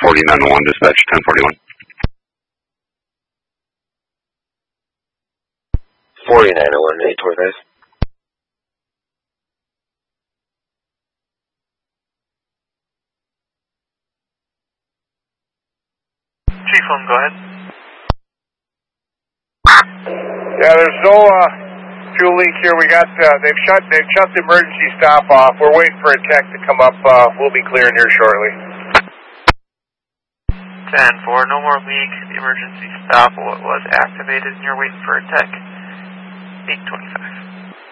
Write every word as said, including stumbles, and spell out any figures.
forty-nine oh one, dispatch ten forty-one. forty-nine oh one, eight twenty-five. Chief one, go ahead. Yeah, there's no uh, fuel leak here. We got uh, they've shut they've shut the emergency stop off. We're waiting for a tech to come up. Uh, we'll be clearing here shortly. ten four, no more leak. The emergency stop was activated and you're waiting for a tech. eight twenty-five.